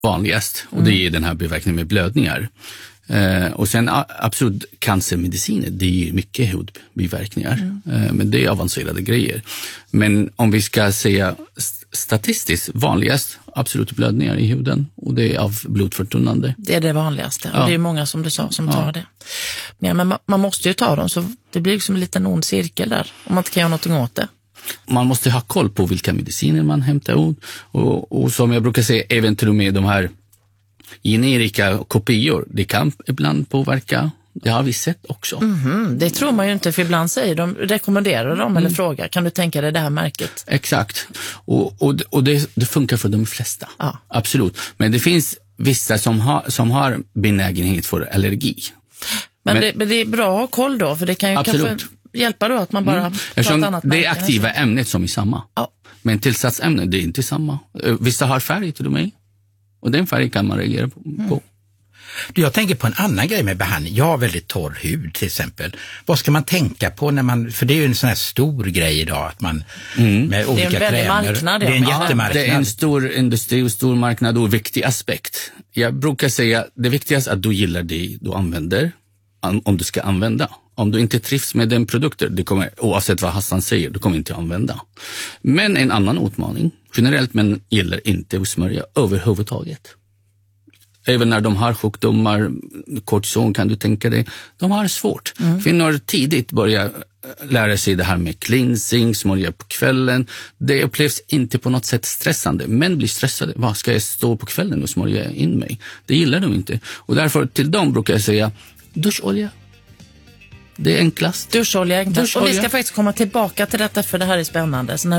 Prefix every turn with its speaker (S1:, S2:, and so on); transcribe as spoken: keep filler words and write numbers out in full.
S1: vanligast och det är den här biverkningen med blödningar. Eh, och sen absolut cancermediciner, det är ju mycket hudbiverkningar. Mm. Eh, men det är avancerade grejer. Men om vi ska säga statistiskt vanligast, absolut blödningar i huden och det är av blodförtunnande.
S2: Det är det vanligaste
S1: Ja.
S2: och det är många som du sa som
S1: Ja.
S2: tar det. Men, men man, man måste ju ta dem så det blir liksom en liten ond cirkel där om man inte kan göra någonting åt det.
S1: Man måste ha koll på vilka mediciner man hämtar ut och, och som jag brukar säga, även till och med de här generika kopior, det kan ibland påverka. Det har vi sett också.
S2: Mm-hmm. Det tror man ju inte, för ibland säger de, rekommenderar de eller mm. frågar, kan du tänka dig det här märket?
S1: Exakt. Och, och, och det, det funkar för de flesta.
S2: Ja.
S1: Absolut. Men det finns vissa som har, som har benägenhet för allergi.
S2: Men,
S1: Men
S2: det, men det är bra att ha koll då, för det kan ju
S1: absolut.
S2: kanske hjälpa då att man bara
S1: Mm.
S2: tar ett annat
S1: det är
S2: märke.
S1: aktiva ämnet som är samma.
S2: Ja.
S1: Men tillsatsämnet, det är inte samma. Vissa har färg till och med. Och den färg kan man reagera på. Mm.
S3: Du, jag tänker på en annan grej med behandling. Jag har väldigt torr hud till exempel. Vad ska man tänka på när man, för det är ju en sån här stor grej idag att man
S1: mm.
S3: med olika krämer.
S2: Det är en väldig marknad.
S3: Det är en
S2: Ja,
S3: jättemarknad.
S1: Det är en stor industri och stor marknad och viktig aspekt. Jag brukar säga det viktigaste är att du gillar det du använder, om du ska använda. Om du inte trivs med den produkten, det kommer, oavsett vad Hassan säger, du kommer inte använda. Men en annan utmaning, generellt män gillar inte att smörja överhuvudtaget. Även när de har sjukdomar, kortison kan du tänka dig, de har svårt. Mm. Kvinnor tidigt börjar lära sig det här med cleansing, smörja på kvällen. Det upplevs inte på något sätt stressande. Män blir stressade. Vad ska jag stå på kvällen och smörja in mig? Det gillar de inte. Och därför till dem brukar jag säga duscholja. Det är enklast.
S2: Duscholja är enklast.
S1: Duscholja.
S2: Och vi ska faktiskt komma tillbaka till detta för det här är spännande. Så när